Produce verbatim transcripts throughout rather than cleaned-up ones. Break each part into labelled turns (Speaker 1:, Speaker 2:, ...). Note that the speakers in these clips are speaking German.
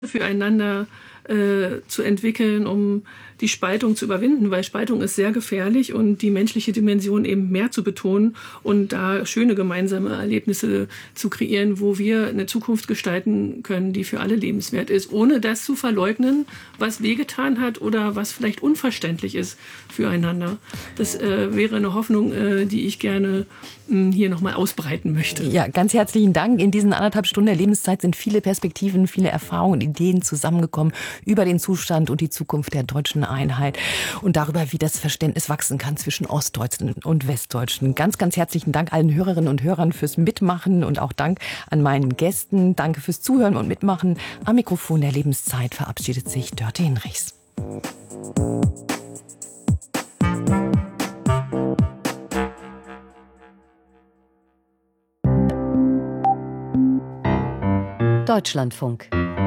Speaker 1: füreinander äh, zu entwickeln, um die Spaltung zu überwinden, weil Spaltung ist sehr gefährlich und die menschliche Dimension eben mehr zu betonen und da schöne gemeinsame Erlebnisse zu kreieren, wo wir eine Zukunft gestalten können, die für alle lebenswert ist, ohne das zu verleugnen, was wehgetan hat oder was vielleicht unverständlich ist füreinander. Das äh, wäre eine Hoffnung, äh, die ich gerne mh, hier nochmal ausbreiten möchte.
Speaker 2: Ja, ganz herzlichen Dank. In diesen anderthalb Stunden der Lebenszeit sind viele Perspektiven, viele Erfahrungen und Ideen zusammengekommen über den Zustand und die Zukunft der deutschen Einheit und darüber, wie das Verständnis wachsen kann zwischen Ostdeutschen und Westdeutschen. Ganz, ganz herzlichen Dank allen Hörerinnen und Hörern fürs Mitmachen und auch Dank an meinen Gästen. Danke fürs Zuhören und Mitmachen. Am Mikrofon der Lebenszeit verabschiedet sich Dörte Hinrichs.
Speaker 3: Deutschlandfunk.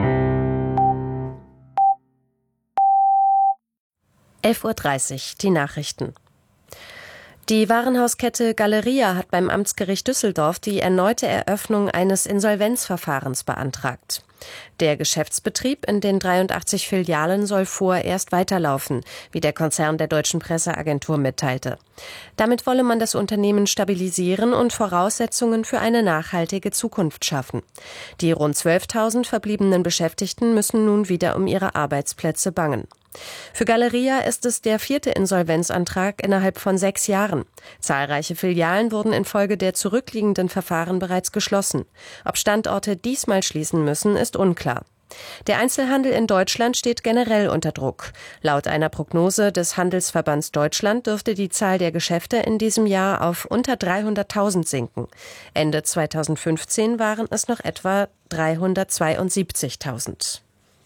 Speaker 3: elf Uhr dreißig, die Nachrichten. Die Warenhauskette Galeria hat beim Amtsgericht Düsseldorf die erneute Eröffnung eines Insolvenzverfahrens beantragt. Der Geschäftsbetrieb in den dreiundachtzig Filialen soll vorerst weiterlaufen, wie der Konzern der Deutschen Presseagentur mitteilte. Damit wolle man das Unternehmen stabilisieren und Voraussetzungen für eine nachhaltige Zukunft schaffen. Die rund zwölftausend verbliebenen Beschäftigten müssen nun wieder um ihre Arbeitsplätze bangen. Für Galeria ist es der vierte Insolvenzantrag innerhalb von sechs Jahren. Zahlreiche Filialen wurden infolge der zurückliegenden Verfahren bereits geschlossen. Ob Standorte diesmal schließen müssen, ist unklar. Der Einzelhandel in Deutschland steht generell unter Druck. Laut einer Prognose des Handelsverbands Deutschland dürfte die Zahl der Geschäfte in diesem Jahr auf unter dreihunderttausend sinken. Ende zweitausendfünfzehn waren es noch etwa dreihundertzweiundsiebzigtausend.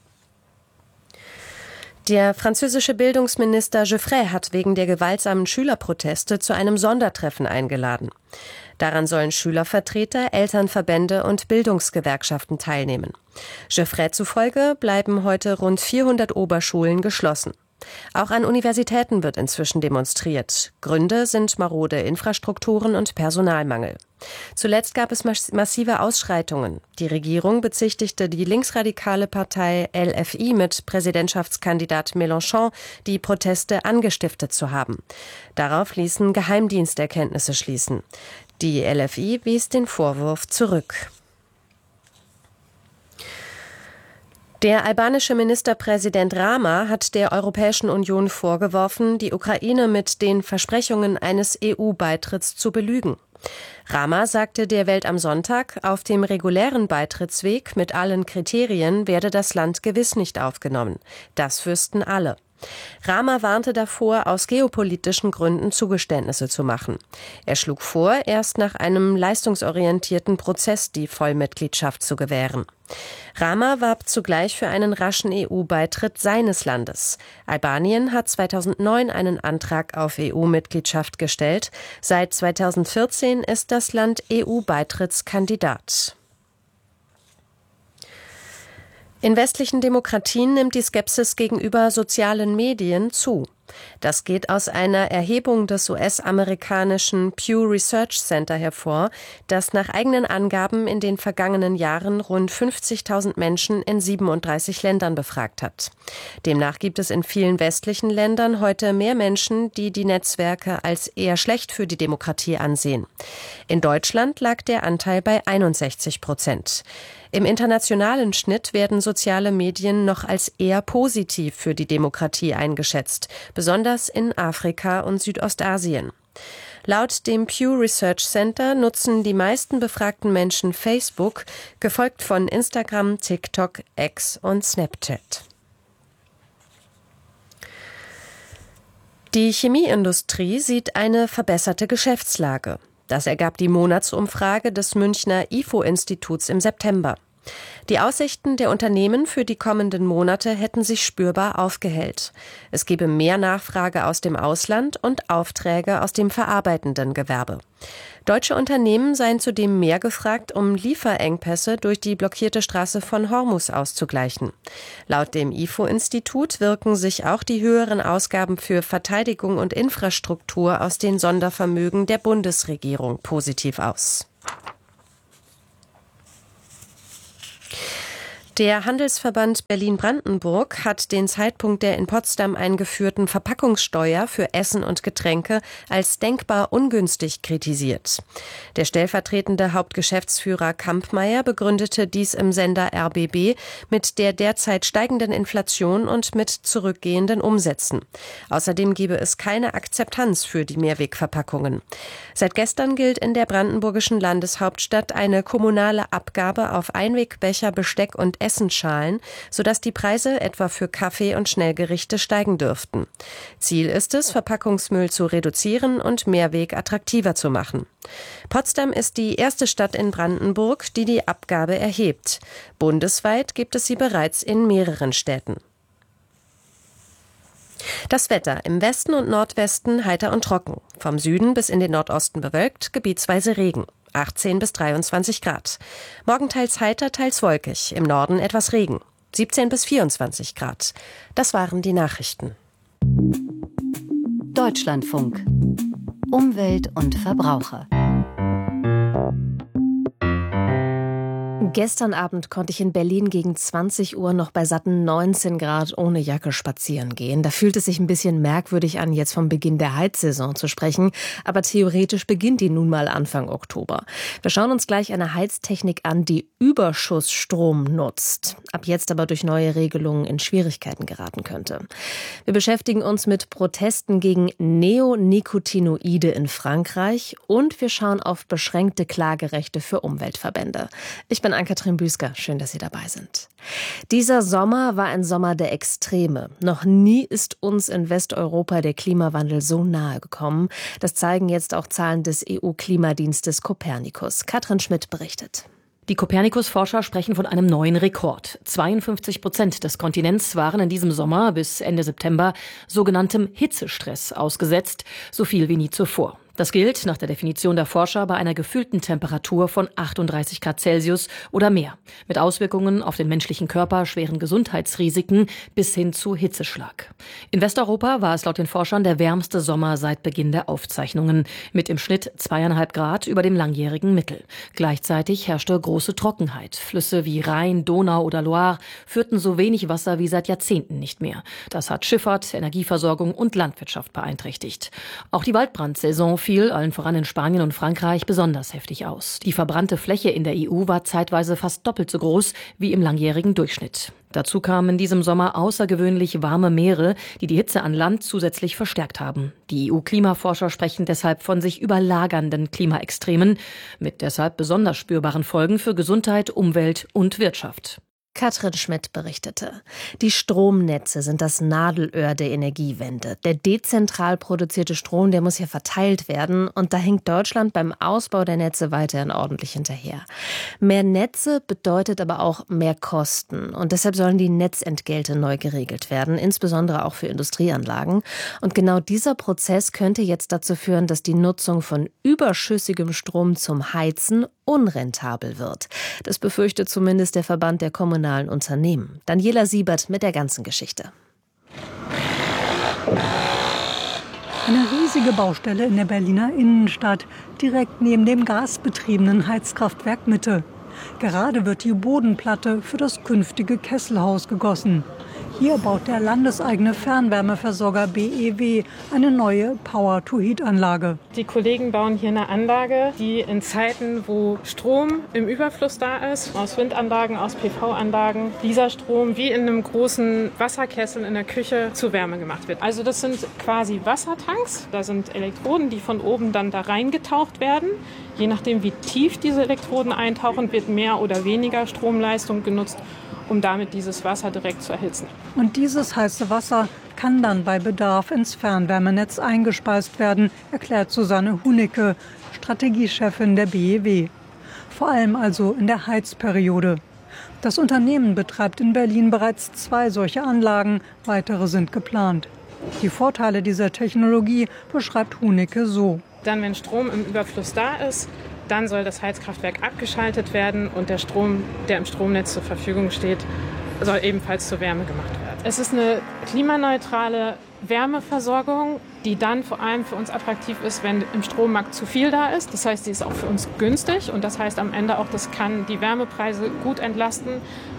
Speaker 3: Der französische Bildungsminister Geoffrey hat wegen der gewaltsamen Schülerproteste zu einem Sondertreffen eingeladen. Daran sollen Schülervertreter, Elternverbände und Bildungsgewerkschaften teilnehmen. Geoffrey zufolge bleiben heute rund vierhundert Oberschulen geschlossen. Auch an Universitäten wird inzwischen demonstriert. Gründe sind marode Infrastrukturen und Personalmangel. Zuletzt gab es massive Ausschreitungen. Die Regierung bezichtigte die linksradikale Partei L F I mit Präsidentschaftskandidat Mélenchon, die Proteste angestiftet zu haben. Darauf ließen Geheimdiensterkenntnisse schließen. Die L F I wies den Vorwurf zurück. Der albanische Ministerpräsident Rama hat der Europäischen Union vorgeworfen, die Ukraine mit den Versprechungen eines E U-Beitritts zu belügen. Rama sagte der Welt am Sonntag, auf dem regulären Beitrittsweg mit allen Kriterien werde das Land gewiss nicht aufgenommen. Das wüssten alle. Rama warnte davor, aus geopolitischen Gründen Zugeständnisse zu machen. Er schlug vor, erst nach einem leistungsorientierten Prozess die Vollmitgliedschaft zu gewähren. Rama warb zugleich für einen raschen E U-Beitritt seines Landes. Albanien hat zweitausendneun einen Antrag auf E U-Mitgliedschaft gestellt. Seit zweitausendvierzehn ist das Land E U-Beitrittskandidat. In westlichen Demokratien nimmt die Skepsis gegenüber sozialen Medien zu. Das geht aus einer Erhebung des U S-amerikanischen Pew Research Center hervor, das nach eigenen Angaben in den vergangenen Jahren rund fünfzigtausend Menschen in siebenunddreißig Ländern befragt hat. Demnach gibt es in vielen westlichen Ländern heute mehr Menschen, die die Netzwerke als eher schlecht für die Demokratie ansehen. In Deutschland lag der Anteil bei einundsechzig Prozent. Im internationalen Schnitt werden soziale Medien noch als eher positiv für die Demokratie eingeschätzt, besonders in Afrika und Südostasien. Laut dem Pew Research Center nutzen die meisten befragten Menschen Facebook, gefolgt von Instagram, TikTok, X und Snapchat. Die Chemieindustrie sieht eine verbesserte Geschäftslage. Das ergab die Monatsumfrage des Münchner I F O-Instituts im September. Die Aussichten der Unternehmen für die kommenden Monate hätten sich spürbar aufgehellt. Es gebe mehr Nachfrage aus dem Ausland und Aufträge aus dem verarbeitenden Gewerbe. Deutsche Unternehmen seien zudem mehr gefragt, um Lieferengpässe durch die blockierte Straße von Hormuz auszugleichen. Laut dem I F O-Institut wirken sich auch die höheren Ausgaben für Verteidigung und Infrastruktur aus den Sondervermögen der Bundesregierung positiv aus. Der Handelsverband Berlin-Brandenburg hat den Zeitpunkt der in Potsdam eingeführten Verpackungssteuer für Essen und Getränke als denkbar ungünstig kritisiert. Der stellvertretende Hauptgeschäftsführer Kampmeier begründete dies im Sender R B B mit der derzeit steigenden Inflation und mit zurückgehenden Umsätzen. Außerdem gebe es keine Akzeptanz für die Mehrwegverpackungen. Seit gestern gilt in der brandenburgischen Landeshauptstadt eine kommunale Abgabe auf Einwegbecher, Besteck und Essenschalen, sodass die Preise etwa für Kaffee und Schnellgerichte steigen dürften. Ziel ist es, Verpackungsmüll zu reduzieren und Mehrweg attraktiver zu machen. Potsdam ist die erste Stadt in Brandenburg, die die Abgabe erhebt. Bundesweit gibt es sie bereits in mehreren Städten. Das Wetter: im Westen und Nordwesten heiter und trocken. Vom Süden bis in den Nordosten bewölkt, gebietsweise Regen. achtzehn bis dreiundzwanzig Grad. Morgen teils heiter, teils wolkig. Im Norden etwas Regen. siebzehn bis vierundzwanzig Grad. Das waren die Nachrichten.
Speaker 4: Deutschlandfunk. Umwelt und Verbraucher.
Speaker 5: Gestern Abend konnte ich in Berlin gegen zwanzig Uhr noch bei satten neunzehn Grad ohne Jacke spazieren gehen. Da fühlt es sich ein bisschen merkwürdig an, jetzt vom Beginn der Heizsaison zu sprechen. Aber theoretisch beginnt die nun mal Anfang Oktober. Wir schauen uns gleich eine Heiztechnik an, die Überschussstrom nutzt. Ab jetzt aber durch neue Regelungen in Schwierigkeiten geraten könnte. Wir beschäftigen uns mit Protesten gegen Neonicotinoide in Frankreich und wir schauen auf beschränkte Klagerechte für Umweltverbände. Ich bin Ann-Kathrin Büsker, schön, dass Sie dabei sind. Dieser Sommer war ein Sommer der Extreme. Noch nie ist uns in Westeuropa der Klimawandel so nahe gekommen. Das zeigen jetzt auch Zahlen des E U-Klimadienstes Copernicus. Katrin Schmidt berichtet.
Speaker 6: Die Copernicus-Forscher sprechen von einem neuen Rekord. zweiundfünfzig Prozent des Kontinents waren in diesem Sommer bis Ende September sogenanntem Hitzestress ausgesetzt, so viel wie nie zuvor. Das gilt nach der Definition der Forscher bei einer gefühlten Temperatur von achtunddreißig Grad Celsius oder mehr, mit Auswirkungen auf den menschlichen Körper, schweren Gesundheitsrisiken bis hin zu Hitzeschlag. In Westeuropa war es laut den Forschern der wärmste Sommer seit Beginn der Aufzeichnungen, mit im Schnitt zweieinhalb Grad über dem langjährigen Mittel. Gleichzeitig herrschte große Trockenheit. Flüsse wie Rhein, Donau oder Loire führten so wenig Wasser wie seit Jahrzehnten nicht mehr. Das hat Schifffahrt, Energieversorgung und Landwirtschaft beeinträchtigt. Auch die Waldbrandsaison fiel, allen voran in Spanien und Frankreich, besonders heftig aus. Die verbrannte Fläche in der E U war zeitweise fast doppelt so groß wie im langjährigen Durchschnitt. Dazu kamen in diesem Sommer außergewöhnlich warme Meere, die die Hitze an Land zusätzlich verstärkt haben. Die E U-Klimaforscher sprechen deshalb von sich überlagernden Klimaextremen mit deshalb besonders spürbaren Folgen für Gesundheit, Umwelt und Wirtschaft.
Speaker 5: Katrin Schmidt berichtete. Die Stromnetze sind das Nadelöhr der Energiewende. Der dezentral produzierte Strom, der muss hier verteilt werden. Und da hinkt Deutschland beim Ausbau der Netze weiterhin ordentlich hinterher. Mehr Netze bedeutet aber auch mehr Kosten. Und deshalb sollen die Netzentgelte neu geregelt werden, insbesondere auch für Industrieanlagen. Und genau dieser Prozess könnte jetzt dazu führen, dass die Nutzung von überschüssigem Strom zum Heizen unrentabel wird. Das befürchtet zumindest der Verband der kommunalen Unternehmen. Daniela Siebert mit der ganzen Geschichte.
Speaker 7: Eine riesige Baustelle in der Berliner Innenstadt, direkt neben dem gasbetriebenen Heizkraftwerk Mitte. Gerade wird die Bodenplatte für das künftige Kesselhaus gegossen. Hier baut der landeseigene Fernwärmeversorger B E W eine neue Power-to-Heat-Anlage.
Speaker 8: Die Kollegen bauen hier eine Anlage, die in Zeiten, wo Strom im Überfluss da ist, aus Windanlagen, aus P V-Anlagen, dieser Strom wie in einem großen Wasserkessel in der Küche zu Wärme gemacht wird. Also das sind quasi Wassertanks. Da sind Elektroden, die von oben dann da reingetaucht werden. Je nachdem, wie tief diese Elektroden eintauchen, wird mehr oder weniger Stromleistung genutzt, um damit dieses Wasser direkt zu erhitzen.
Speaker 7: Und dieses heiße Wasser kann dann bei Bedarf ins Fernwärmenetz eingespeist werden, erklärt Susanne Hunicke, Strategiechefin der B E W. Vor allem also in der Heizperiode. Das Unternehmen betreibt in Berlin bereits zwei solche Anlagen, weitere sind geplant. Die Vorteile dieser Technologie beschreibt Hunicke so.
Speaker 8: Dann, wenn Strom im Überfluss da ist, dann soll das Heizkraftwerk abgeschaltet werden und der Strom, der im Stromnetz zur Verfügung steht, soll ebenfalls zur Wärme gemacht werden. Es ist eine klimaneutrale Wärmeversorgung, die dann vor allem für uns attraktiv ist, wenn im Strommarkt zu viel da ist. Das heißt, sie ist auch für uns günstig und das heißt am Ende auch, das kann die Wärmepreise gut entlasten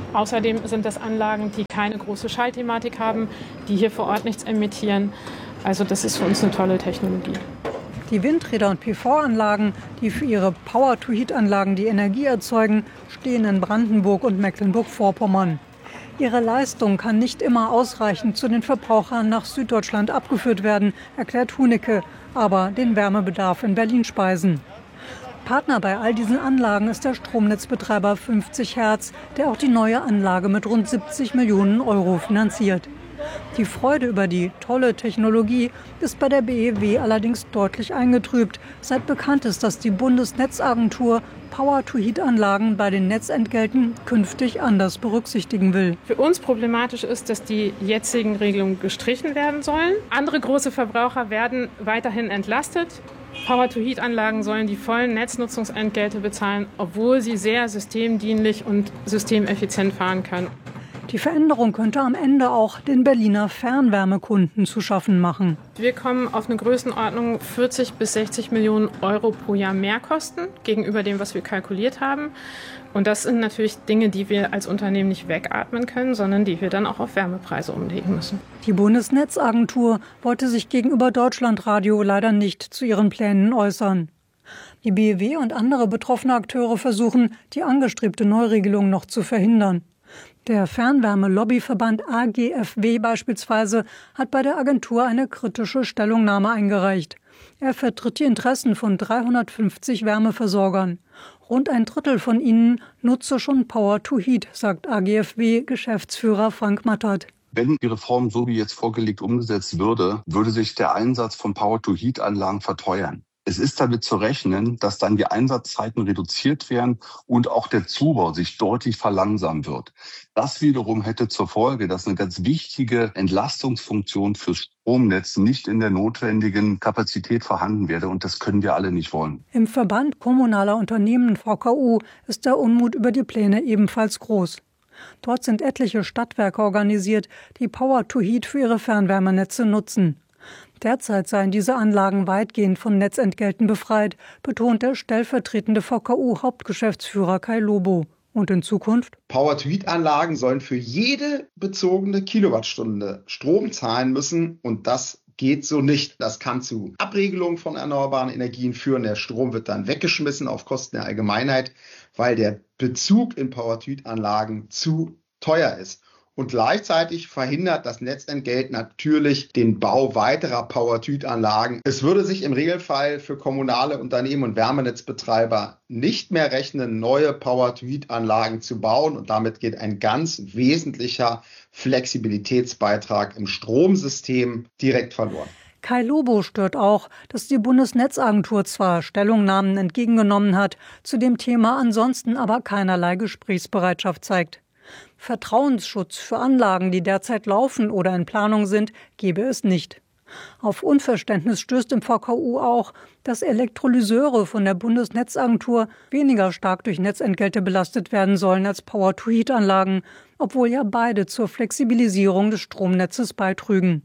Speaker 8: Außerdem sind das Anlagen, die keine große Schallthematik haben, die hier vor Ort nichts emittieren. Also das ist für uns eine tolle Technologie.
Speaker 7: Die Windräder und P V-Anlagen, die für ihre Power-to-Heat-Anlagen die Energie erzeugen, stehen in Brandenburg und Mecklenburg-Vorpommern. Ihre Leistung kann nicht immer ausreichend zu den Verbrauchern nach Süddeutschland abgeführt werden, erklärt Hunicke, aber den Wärmebedarf in Berlin speisen. Partner bei all diesen Anlagen ist der Stromnetzbetreiber fünfzig Hertz, der auch die neue Anlage mit rund siebzig Millionen Euro finanziert. Die Freude über die tolle Technologie ist bei der B E W allerdings deutlich eingetrübt, seit bekannt ist, dass die Bundesnetzagentur Power-to-Heat-Anlagen bei den Netzentgelten künftig anders berücksichtigen will.
Speaker 8: Für uns problematisch ist, dass die jetzigen Regelungen gestrichen werden sollen. Andere große Verbraucher werden weiterhin entlastet. Power-to-Heat-Anlagen sollen die vollen Netznutzungsentgelte bezahlen, obwohl sie sehr systemdienlich und systemeffizient fahren können.
Speaker 7: Die Veränderung könnte am Ende auch den Berliner Fernwärmekunden zu schaffen machen.
Speaker 8: Wir kommen auf eine Größenordnung vierzig bis sechzig Millionen Euro pro Jahr Mehrkosten gegenüber dem, was wir kalkuliert haben. Und das sind natürlich Dinge, die wir als Unternehmen nicht wegatmen können, sondern die wir dann auch auf Wärmepreise umlegen müssen.
Speaker 7: Die Bundesnetzagentur wollte sich gegenüber Deutschlandradio leider nicht zu ihren Plänen äußern. Die B E W und andere betroffene Akteure versuchen, die angestrebte Neuregelung noch zu verhindern. Der Fernwärme-Lobbyverband A G F W beispielsweise hat bei der Agentur eine kritische Stellungnahme eingereicht. Er vertritt die Interessen von dreihundertfünfzig Wärmeversorgern. Rund ein Drittel von ihnen nutze schon Power-to-Heat, sagt A G F W-Geschäftsführer Frank Mattert.
Speaker 9: Wenn die Reform so wie jetzt vorgelegt umgesetzt würde, würde sich der Einsatz von Power-to-Heat-Anlagen verteuern. Es ist damit zu rechnen, dass dann die Einsatzzeiten reduziert werden und auch der Zubau sich deutlich verlangsamen wird. Das wiederum hätte zur Folge, dass eine ganz wichtige Entlastungsfunktion fürs Stromnetz nicht in der notwendigen Kapazität vorhanden wäre. Und das können wir alle nicht wollen.
Speaker 7: Im Verband Kommunaler Unternehmen V K U ist der Unmut über die Pläne ebenfalls groß. Dort sind etliche Stadtwerke organisiert, die Power-to-Heat für ihre Fernwärmenetze nutzen. Derzeit seien diese Anlagen weitgehend von Netzentgelten befreit, betont der stellvertretende V K U-Hauptgeschäftsführer Kai Lobo. Und in Zukunft?
Speaker 10: Power-to-Heat-Anlagen sollen für jede bezogene Kilowattstunde Strom zahlen müssen und das geht so nicht. Das kann zu Abregelungen von erneuerbaren Energien führen. Der Strom wird dann weggeschmissen auf Kosten der Allgemeinheit, weil der Bezug in Power-to-Heat-Anlagen zu teuer ist. Und gleichzeitig verhindert das Netzentgelt natürlich den Bau weiterer Power-to-Heat-Anlagen. Es würde sich im Regelfall für kommunale Unternehmen und Wärmenetzbetreiber nicht mehr rechnen, neue Power-to-Heat-Anlagen zu bauen. Und damit geht ein ganz wesentlicher Flexibilitätsbeitrag im Stromsystem direkt verloren.
Speaker 7: Kai Lobo stört auch, dass die Bundesnetzagentur zwar Stellungnahmen entgegengenommen hat, zu dem Thema ansonsten aber keinerlei Gesprächsbereitschaft zeigt. Vertrauensschutz für Anlagen, die derzeit laufen oder in Planung sind, gebe es nicht. Auf Unverständnis stößt im V K U auch, dass Elektrolyseure von der Bundesnetzagentur weniger stark durch Netzentgelte belastet werden sollen als Power-to-Heat-Anlagen, obwohl ja beide zur Flexibilisierung des Stromnetzes beitrügen.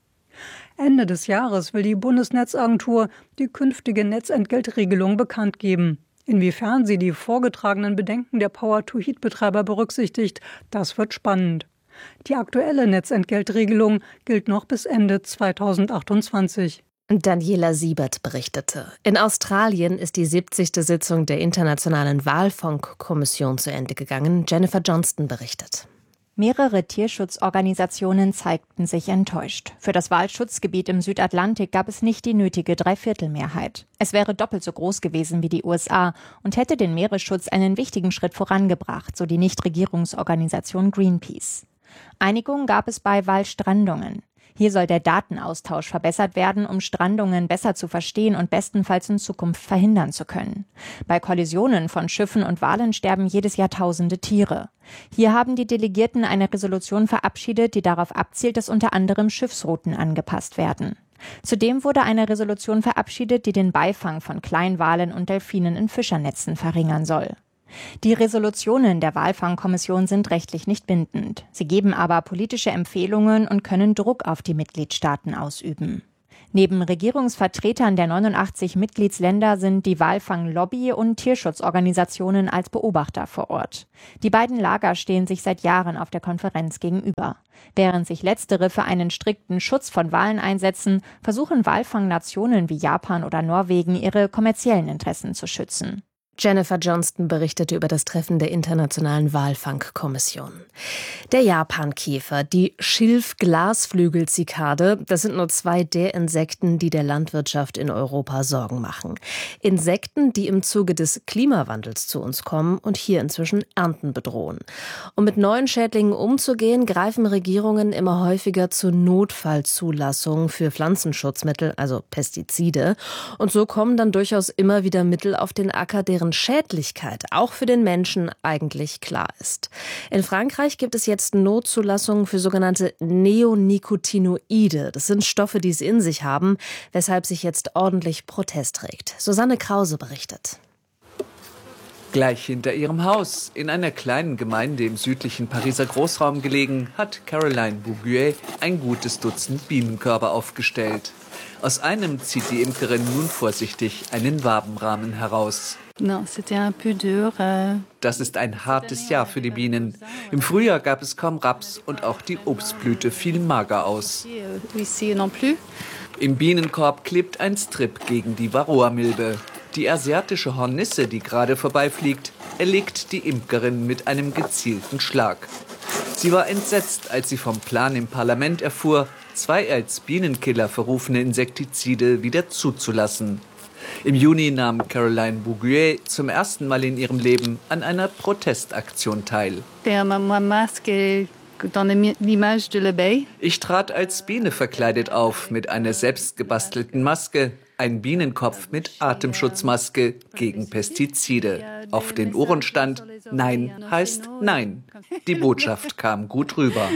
Speaker 7: Ende des Jahres will die Bundesnetzagentur die künftige Netzentgeltregelung bekannt geben. Inwiefern sie die vorgetragenen Bedenken der Power-to-Heat-Betreiber berücksichtigt, das wird spannend. Die aktuelle Netzentgeltregelung gilt noch bis Ende zweitausendachtundzwanzig.
Speaker 5: Daniela Siebert berichtete. In Australien ist die siebzigste Sitzung der Internationalen Walfangkommission zu Ende gegangen. Jennifer Johnston berichtet.
Speaker 11: Mehrere Tierschutzorganisationen zeigten sich enttäuscht. Für das Walschutzgebiet im Südatlantik gab es nicht die nötige Dreiviertelmehrheit. Es wäre doppelt so groß gewesen wie die U S A und hätte den Meeresschutz einen wichtigen Schritt vorangebracht, so die Nichtregierungsorganisation Greenpeace. Einigung gab es bei Walstrandungen. Hier soll der Datenaustausch verbessert werden, um Strandungen besser zu verstehen und bestenfalls in Zukunft verhindern zu können. Bei Kollisionen von Schiffen und Walen sterben jedes Jahr tausende Tiere. Hier haben die Delegierten eine Resolution verabschiedet, die darauf abzielt, dass unter anderem Schiffsrouten angepasst werden. Zudem wurde eine Resolution verabschiedet, die den Beifang von Kleinwalen und Delfinen in Fischernetzen verringern soll. Die Resolutionen der Walfangkommission sind rechtlich nicht bindend. Sie geben aber politische Empfehlungen und können Druck auf die Mitgliedstaaten ausüben. Neben Regierungsvertretern der neunundachtzig Mitgliedsländer sind die Walfanglobby und Tierschutzorganisationen als Beobachter vor Ort. Die beiden Lager stehen sich seit Jahren auf der Konferenz gegenüber. Während sich letztere für einen strikten Schutz von Walen einsetzen, versuchen Walfangnationen wie Japan oder Norwegen, ihre kommerziellen Interessen zu schützen.
Speaker 5: Jennifer Johnston berichtete über das Treffen der Internationalen Walfangkommission. Der Japankäfer, die Schilf-Glasflügel-Zikade, das sind nur zwei der Insekten, die der Landwirtschaft in Europa Sorgen machen. Insekten, die im Zuge des Klimawandels zu uns kommen und hier inzwischen Ernten bedrohen. Um mit neuen Schädlingen umzugehen, greifen Regierungen immer häufiger zur Notfallzulassung für Pflanzenschutzmittel, also Pestizide. Und so kommen dann durchaus immer wieder Mittel auf den Acker, deren Schädlichkeit auch für den Menschen eigentlich klar ist. In Frankreich gibt es jetzt Notzulassungen für sogenannte Neonicotinoide. Das sind Stoffe, die es in sich haben, weshalb sich jetzt ordentlich Protest regt. Susanne Krause berichtet.
Speaker 12: Gleich hinter ihrem Haus, in einer kleinen Gemeinde im südlichen Pariser Großraum gelegen, hat Caroline Bouguet ein gutes Dutzend Bienenkörbe aufgestellt. Aus einem zieht die Imkerin nun vorsichtig einen Wabenrahmen heraus. Das ist ein hartes Jahr für die Bienen. Im Frühjahr gab es kaum Raps und auch die Obstblüte fiel mager aus. Im Bienenkorb klebt ein Strip gegen die Varroa-Milbe. Die asiatische Hornisse, die gerade vorbeifliegt, erlegt die Imkerin mit einem gezielten Schlag. Sie war entsetzt, als sie vom Plan im Parlament erfuhr, zwei als Bienenkiller verrufene Insektizide wieder zuzulassen. Im Juni nahm Caroline Bouguet zum ersten Mal in ihrem Leben an einer Protestaktion teil. Ich trat als Biene verkleidet auf, mit einer selbstgebastelten Maske, ein Bienenkopf mit Atemschutzmaske gegen Pestizide. Auf den Ohren stand, Nein heißt Nein. Die Botschaft kam gut rüber.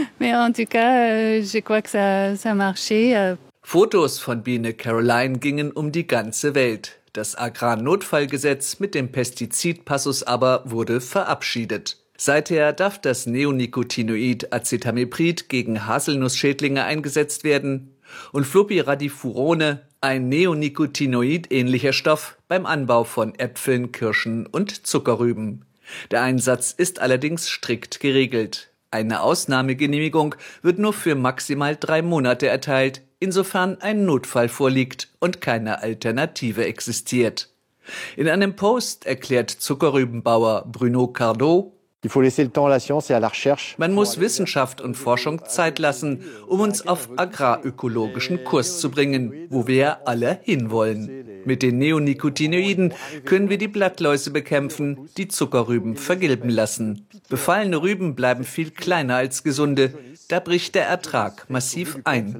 Speaker 12: Fotos von Biene Caroline gingen um die ganze Welt. Das Agrarnotfallgesetz mit dem Pestizidpassus aber wurde verabschiedet. Seither darf das Neonicotinoid Acetamiprid gegen Haselnussschädlinge eingesetzt werden und Flopyradifurone, ein Neonicotinoid-ähnlicher Stoff, beim Anbau von Äpfeln, Kirschen und Zuckerrüben. Der Einsatz ist allerdings strikt geregelt. Eine Ausnahmegenehmigung wird nur für maximal drei Monate erteilt, insofern ein Notfall vorliegt und keine Alternative existiert. In einem Post erklärt Zuckerrübenbauer Bruno Cardot: Man muss Wissenschaft und Forschung Zeit lassen, um uns auf agrarökologischen Kurs zu bringen, wo wir alle hinwollen. Mit den Neonicotinoiden können wir die Blattläuse bekämpfen, die Zuckerrüben vergilben lassen. Befallene Rüben bleiben viel kleiner als gesunde. Da bricht der Ertrag massiv ein.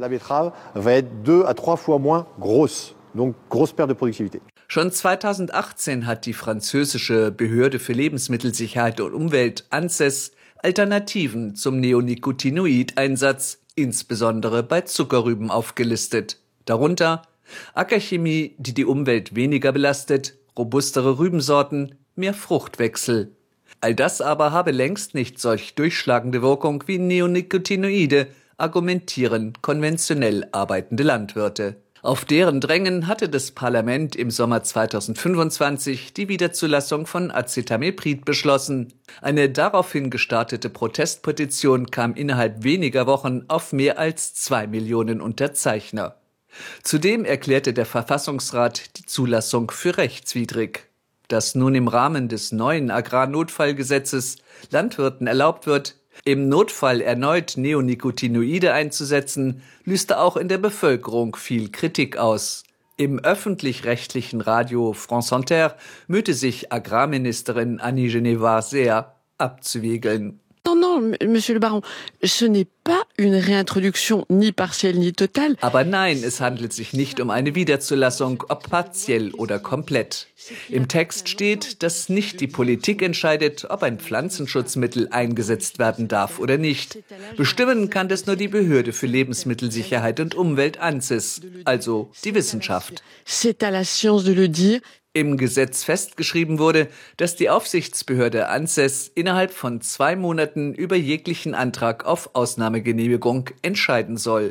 Speaker 12: Schon zweitausendachtzehn hat die französische Behörde für Lebensmittelsicherheit und Umwelt ANSES Alternativen zum Neonicotinoid-Einsatz, insbesondere bei Zuckerrüben, aufgelistet. Darunter Ackerchemie, die die Umwelt weniger belastet, robustere Rübensorten, mehr Fruchtwechsel. All das aber habe längst nicht solch durchschlagende Wirkung wie Neonicotinoide, argumentieren konventionell arbeitende Landwirte. Auf deren Drängen hatte das Parlament im Sommer zweitausendfünfundzwanzig die Wiederzulassung von Acetamiprid beschlossen. Eine daraufhin gestartete Protestpetition kam innerhalb weniger Wochen auf mehr als zwei Millionen Unterzeichner. Zudem erklärte der Verfassungsrat die Zulassung für rechtswidrig. Dass nun im Rahmen des neuen Agrarnotfallgesetzes Landwirten erlaubt wird, im Notfall erneut Neonicotinoide einzusetzen, löste auch in der Bevölkerung viel Kritik aus. Im öffentlich-rechtlichen Radio France Inter mühte sich Agrarministerin Annie Genevard sehr, abzuwiegeln.
Speaker 13: Non, non, Monsieur le Baron, ce n'est pas une réintroduction ni partielle ni totale.
Speaker 12: Aber nein, es handelt sich nicht um eine Wiederzulassung, ob partiell oder komplett. Im Text steht, dass nicht die Politik entscheidet, ob ein Pflanzenschutzmittel eingesetzt werden darf oder nicht. Bestimmen kann das nur die Behörde für Lebensmittelsicherheit und Umwelt ANSES, also die Wissenschaft.
Speaker 13: C'est à la science de le dire.
Speaker 12: Im Gesetz festgeschrieben wurde, dass die Aufsichtsbehörde ANSES innerhalb von zwei Monaten über jeglichen Antrag auf Ausnahmegenehmigung entscheiden soll.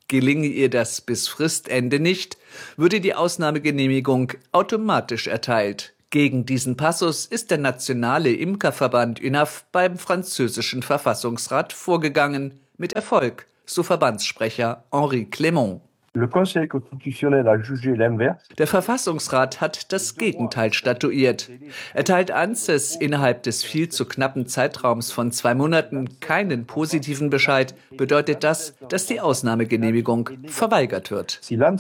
Speaker 12: Gelinge ihr das bis Fristende nicht, würde die Ausnahmegenehmigung automatisch erteilt. Gegen diesen Passus ist der nationale Imkerverband U N A F beim französischen Verfassungsrat vorgegangen. Mit Erfolg, so Verbandssprecher Henri Clément. Der Verfassungsrat hat das Gegenteil statuiert. Erteilt ANSES innerhalb des viel zu knappen Zeitraums von zwei Monaten keinen positiven Bescheid, bedeutet das, dass die Ausnahmegenehmigung verweigert wird.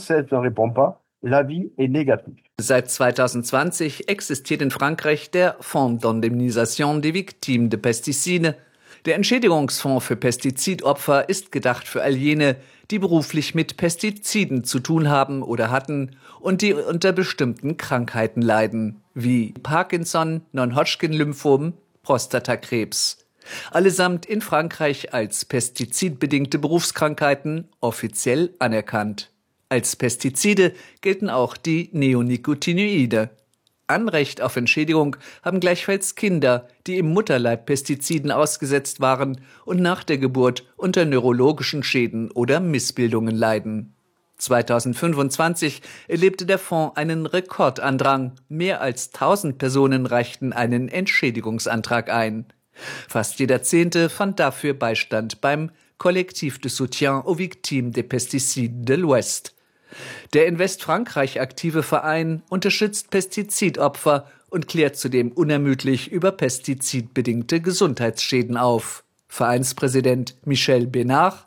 Speaker 12: Seit zweitausendzwanzig existiert in Frankreich der Fonds d'indemnisation des victimes de pesticides. Der Entschädigungsfonds für Pestizidopfer ist gedacht für all jene, die beruflich mit Pestiziden zu tun haben oder hatten und die unter bestimmten Krankheiten leiden, wie Parkinson, Non-Hodgkin-Lymphom, Prostatakrebs. Allesamt in Frankreich als pestizidbedingte Berufskrankheiten offiziell anerkannt. Als Pestizide gelten auch die Neonicotinoide. Anrecht auf Entschädigung haben gleichfalls Kinder, die im Mutterleib Pestiziden ausgesetzt waren und nach der Geburt unter neurologischen Schäden oder Missbildungen leiden. zweitausendfünfundzwanzig erlebte der Fonds einen Rekordandrang. Mehr als tausend Personen reichten einen Entschädigungsantrag ein. Fast jeder Zehnte fand dafür Beistand beim Collectif de soutien aux victimes des pesticides de l'Ouest. Der in Westfrankreich aktive Verein unterstützt Pestizidopfer und klärt zudem unermüdlich über pestizidbedingte Gesundheitsschäden auf. Vereinspräsident Michel Bénard: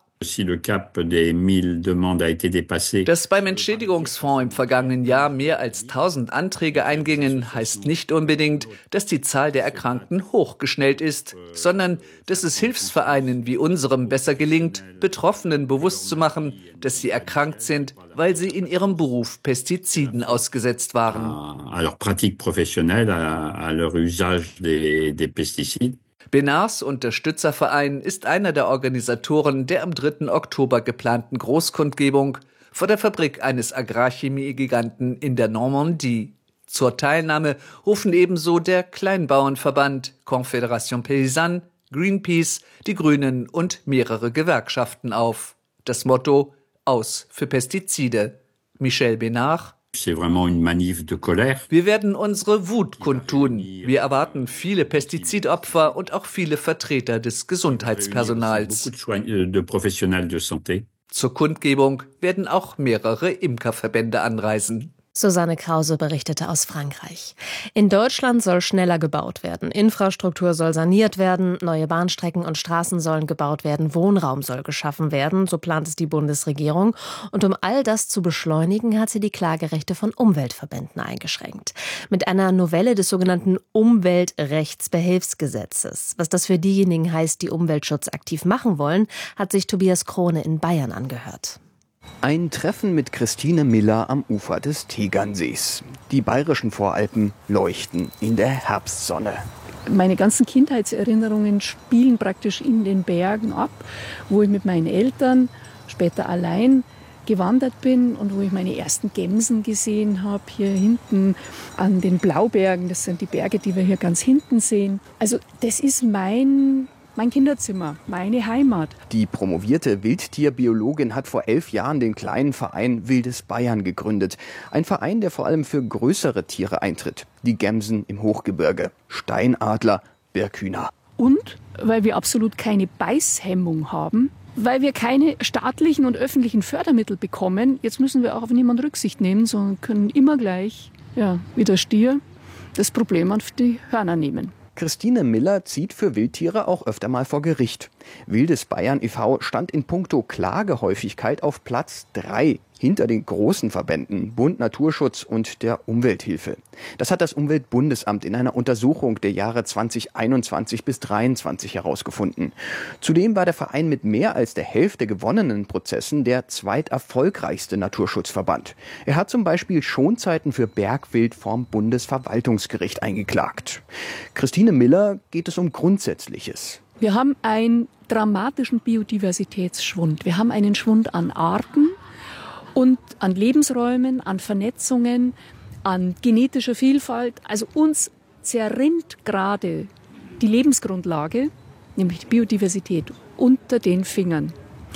Speaker 12: Dass beim Entschädigungsfonds im vergangenen Jahr mehr als tausend Anträge eingingen, heißt nicht unbedingt, dass die Zahl der Erkrankten hochgeschnellt ist, sondern dass es Hilfsvereinen wie unserem besser gelingt, Betroffenen bewusst zu machen, dass sie erkrankt sind, weil sie in ihrem Beruf Pestiziden ausgesetzt waren. Bénards Unterstützerverein ist einer der Organisatoren der am dritten Oktober geplanten Großkundgebung vor der Fabrik eines Agrarchemie-Giganten in der Normandie. Zur Teilnahme rufen ebenso der Kleinbauernverband, Confédération Paysanne, Greenpeace, die Grünen und mehrere Gewerkschaften auf. Das Motto: Aus für Pestizide. Michel Bénard: Wir werden unsere Wut kundtun. Wir erwarten viele Pestizidopfer und auch viele Vertreter des Gesundheitspersonals. Zur Kundgebung werden auch mehrere Imkerverbände anreisen.
Speaker 5: Susanne Krause berichtete aus Frankreich. In Deutschland soll schneller gebaut werden. Infrastruktur soll saniert werden, neue Bahnstrecken und Straßen sollen gebaut werden, Wohnraum soll geschaffen werden, so plant es die Bundesregierung. Und um all das zu beschleunigen, hat sie die Klagerechte von Umweltverbänden eingeschränkt. Mit einer Novelle des sogenannten Umweltrechtsbehelfsgesetzes. Was das für diejenigen heißt, die Umweltschutz aktiv machen wollen, hat sich Tobias Krone in Bayern angehört.
Speaker 14: Ein Treffen mit Christine Miller am Ufer des Tegernsees. Die bayerischen Voralpen leuchten in der Herbstsonne.
Speaker 15: Meine ganzen Kindheitserinnerungen spielen praktisch in den Bergen ab, wo ich mit meinen Eltern, später allein, gewandert bin und wo ich meine ersten Gämsen gesehen habe, hier hinten an den Blaubergen. Das sind die Berge, die wir hier ganz hinten sehen. Also das ist mein... Mein Kinderzimmer, meine Heimat.
Speaker 14: Die promovierte Wildtierbiologin hat vor elf Jahren den kleinen Verein Wildes Bayern gegründet. Ein Verein, der vor allem für größere Tiere eintritt. Die Gämsen im Hochgebirge, Steinadler, Birkhühner.
Speaker 15: Und weil wir absolut keine Beißhemmung haben, weil wir keine staatlichen und öffentlichen Fördermittel bekommen, jetzt müssen wir auch auf niemanden Rücksicht nehmen, sondern können immer gleich, ja, wie der Stier, das Problem auf die Hörner nehmen.
Speaker 14: Christine Miller zieht für Wildtiere auch öfter mal vor Gericht. Wildes Bayern e V stand in puncto Klagehäufigkeit auf Platz drei hinter den großen Verbänden Bund Naturschutz und der Umwelthilfe. Das hat das Umweltbundesamt in einer Untersuchung der Jahre zweitausendeinundzwanzig bis zweitausenddreiundzwanzig herausgefunden. Zudem war der Verein mit mehr als der Hälfte gewonnenen Prozessen der zweiterfolgreichste Naturschutzverband. Er hat zum Beispiel Schonzeiten für Bergwild vorm Bundesverwaltungsgericht eingeklagt. Christine Miller geht es um Grundsätzliches.
Speaker 15: Wir haben einen dramatischen Biodiversitätsschwund. Wir haben einen Schwund an Arten und an Lebensräumen, an Vernetzungen, an genetischer Vielfalt. Also uns zerrinnt gerade die Lebensgrundlage, nämlich die Biodiversität, unter den Fingern.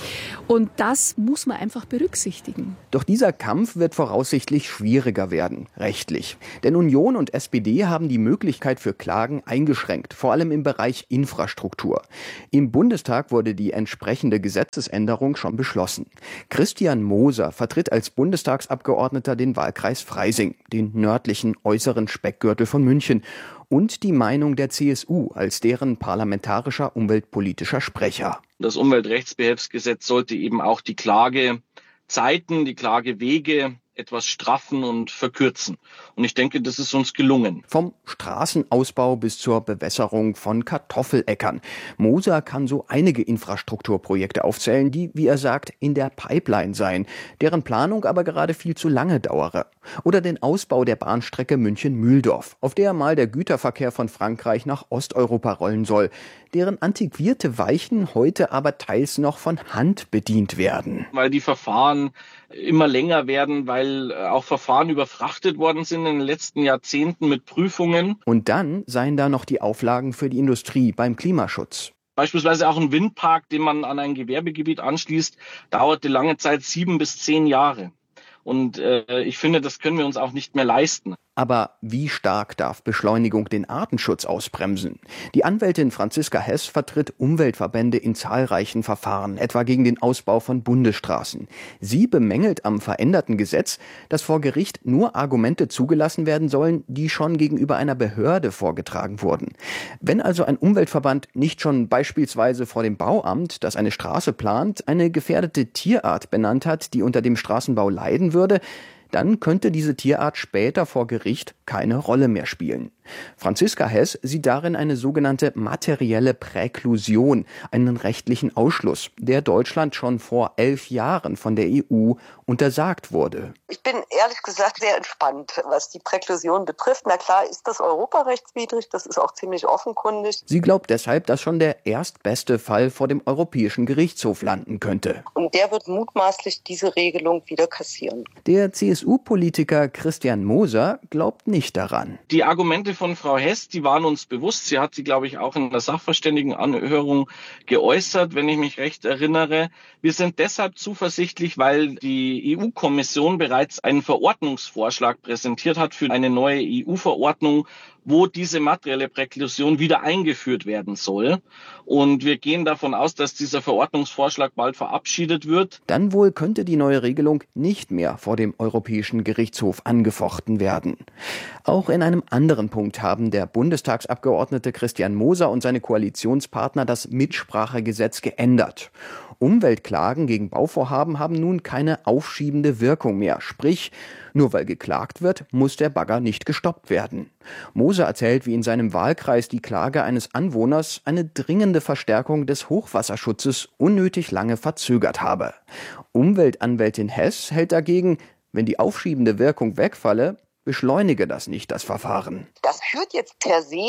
Speaker 15: Und das muss man einfach berücksichtigen.
Speaker 14: Doch dieser Kampf wird voraussichtlich schwieriger werden, rechtlich. Denn Union und S P D haben die Möglichkeit für Klagen eingeschränkt, vor allem im Bereich Infrastruktur. Im Bundestag wurde die entsprechende Gesetzesänderung schon beschlossen. Christian Moser vertritt als Bundestagsabgeordneter den Wahlkreis Freising, den nördlichen äußeren Speckgürtel von München, und die Meinung der C S U als deren parlamentarischer umweltpolitischer Sprecher.
Speaker 16: Das Umweltrechtsbehelfsgesetz sollte eben auch die Klagezeiten, die Klagewege etwas straffen und verkürzen. Und ich denke, das ist uns gelungen.
Speaker 14: Vom Straßenausbau bis zur Bewässerung von Kartoffeläckern. Moser kann so einige Infrastrukturprojekte aufzählen, die, wie er sagt, in der Pipeline seien, deren Planung aber gerade viel zu lange dauere. Oder den Ausbau der Bahnstrecke München-Mühldorf, auf der mal der Güterverkehr von Frankreich nach Osteuropa rollen soll, deren antiquierte Weichen heute aber teils noch von Hand bedient werden.
Speaker 16: Weil die Verfahren immer länger werden, weil auch Verfahren überfrachtet worden sind in den letzten Jahrzehnten mit Prüfungen.
Speaker 14: Und dann seien da noch die Auflagen für die Industrie beim Klimaschutz.
Speaker 16: Beispielsweise auch ein Windpark, den man an ein Gewerbegebiet anschließt, dauerte lange Zeit sieben bis zehn Jahre. Und äh, ich finde, das können wir uns auch nicht mehr leisten.
Speaker 14: Aber wie stark darf Beschleunigung den Artenschutz ausbremsen? Die Anwältin Franziska Hess vertritt Umweltverbände in zahlreichen Verfahren, etwa gegen den Ausbau von Bundesstraßen. Sie bemängelt am veränderten Gesetz, dass vor Gericht nur Argumente zugelassen werden sollen, die schon gegenüber einer Behörde vorgetragen wurden. Wenn also ein Umweltverband nicht schon beispielsweise vor dem Bauamt, das eine Straße plant, eine gefährdete Tierart benannt hat, die unter dem Straßenbau leiden würde, dann könnte diese Tierart später vor Gericht keine Rolle mehr spielen. Franziska Hess sieht darin eine sogenannte materielle Präklusion, einen rechtlichen Ausschluss, der Deutschland schon vor elf Jahren von der E U untersagt wurde.
Speaker 17: Ich bin ehrlich gesagt sehr entspannt, was die Präklusion betrifft. Na klar ist das europarechtswidrig, das ist auch ziemlich offenkundig.
Speaker 14: Sie glaubt deshalb, dass schon der erstbeste Fall vor dem Europäischen Gerichtshof landen könnte.
Speaker 17: Und der wird mutmaßlich diese Regelung wieder kassieren.
Speaker 14: Der C S U-Politiker Christian Moser glaubt nicht daran.
Speaker 16: Die Argumente von Frau Hess, die waren uns bewusst. Sie hat sie, glaube ich, auch in der Sachverständigenanhörung geäußert, wenn ich mich recht erinnere. Wir sind deshalb zuversichtlich, weil die E U-Kommission bereits einen Verordnungsvorschlag präsentiert hat für eine neue E U-Verordnung, wo diese materielle Präklusion wieder eingeführt werden soll. Und wir gehen davon aus, dass dieser Verordnungsvorschlag bald verabschiedet wird.
Speaker 14: Dann wohl könnte die neue Regelung nicht mehr vor dem Europäischen Gerichtshof angefochten werden. Auch in einem anderen Punkt haben der Bundestagsabgeordnete Christian Moser und seine Koalitionspartner das Mitsprachegesetz geändert. Umweltklagen gegen Bauvorhaben haben nun keine aufschiebende Wirkung mehr. Sprich, nur weil geklagt wird, muss der Bagger nicht gestoppt werden. Moser erzählt, wie in seinem Wahlkreis die Klage eines Anwohners eine dringende Verstärkung des Hochwasserschutzes unnötig lange verzögert habe. Umweltanwältin Hess hält dagegen, wenn die aufschiebende Wirkung wegfalle, beschleunige das nicht das Verfahren.
Speaker 17: Das führt jetzt per se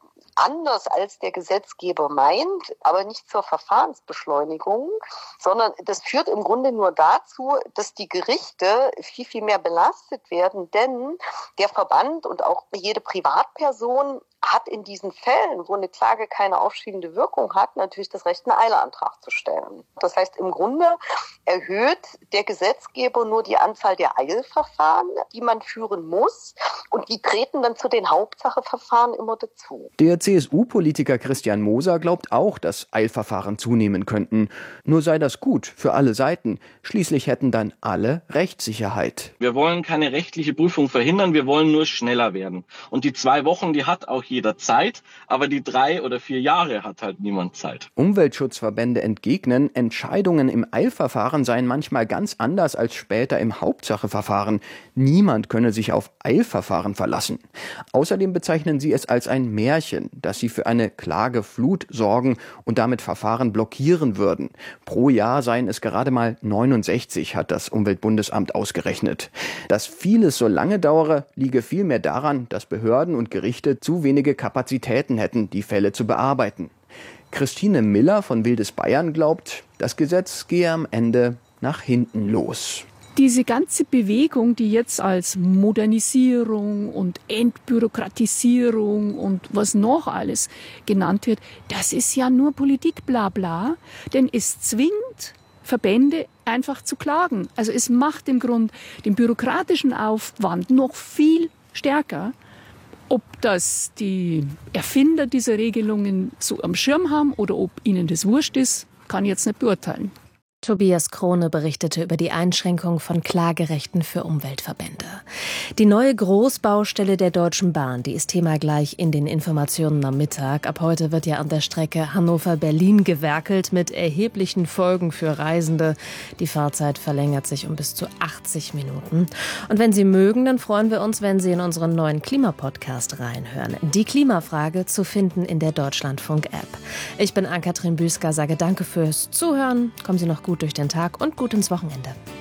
Speaker 17: anders als der Gesetzgeber meint, aber nicht zur Verfahrensbeschleunigung, sondern das führt im Grunde nur dazu, dass die Gerichte viel, viel mehr belastet werden, denn der Verband und auch jede Privatperson hat in diesen Fällen, wo eine Klage keine aufschiebende Wirkung hat, natürlich das Recht, einen Eileantrag zu stellen. Das heißt, im Grunde erhöht der Gesetzgeber nur die Anzahl der Eilverfahren, die man führen muss, und die treten dann zu den Hauptsacheverfahren immer dazu.
Speaker 14: Der C S U-Politiker Christian Moser glaubt auch, dass Eilverfahren zunehmen könnten. Nur sei das gut für alle Seiten. Schließlich hätten dann alle Rechtssicherheit.
Speaker 16: Wir wollen keine rechtliche Prüfung verhindern, wir wollen nur schneller werden. Und die zwei Wochen, die hat auch jeder Zeit, aber die drei oder vier Jahre hat halt niemand Zeit.
Speaker 14: Umweltschutzverbände entgegnen, Entscheidungen im Eilverfahren seien manchmal ganz anders als später im Hauptsacheverfahren. Niemand könne sich auf Eilverfahren verlassen. Außerdem bezeichnen sie es als ein Märchen, dass sie für eine Klageflut sorgen und damit Verfahren blockieren würden. Pro Jahr seien es gerade mal neunundsechzig, hat das Umweltbundesamt ausgerechnet. Dass vieles so lange dauere, liege vielmehr daran, dass Behörden und Gerichte zu wenige Kapazitäten hätten, die Fälle zu bearbeiten. Christine Miller von Wildes Bayern glaubt, das Gesetz gehe am Ende nach hinten los.
Speaker 15: Diese ganze Bewegung, die jetzt als Modernisierung und Entbürokratisierung und was noch alles genannt wird, das ist ja nur Politik-Blabla, denn es zwingt Verbände einfach zu klagen. Also es macht im Grunde den bürokratischen Aufwand noch viel stärker. Ob das die Erfinder dieser Regelungen so am Schirm haben oder ob ihnen das wurscht ist, kann ich jetzt nicht beurteilen.
Speaker 5: Tobias Krone berichtete über die Einschränkung von Klagerechten für Umweltverbände. Die neue Großbaustelle der Deutschen Bahn, die ist Thema gleich in den Informationen am Mittag. Ab heute wird ja an der Strecke Hannover-Berlin gewerkelt mit erheblichen Folgen für Reisende. Die Fahrzeit verlängert sich um bis zu achtzig Minuten. Und wenn Sie mögen, dann freuen wir uns, wenn Sie in unseren neuen Klimapodcast reinhören. Die Klimafrage zu finden in der Deutschlandfunk-App. Ich bin Ann-Kathrin Büsker, sage danke fürs Zuhören. Kommen Sie noch gut durch den Tag und gut ins Wochenende.